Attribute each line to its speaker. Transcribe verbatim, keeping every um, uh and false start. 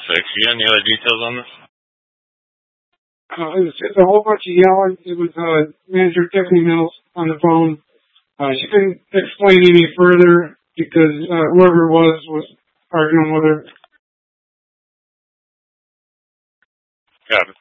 Speaker 1: six. You got any other details on this?
Speaker 2: Uh, it was just a whole bunch of yelling. It was uh, Manager Tiffany Mills on the phone. Uh, she couldn't explain any further because uh, whoever it was was arguing with her.
Speaker 1: Got it.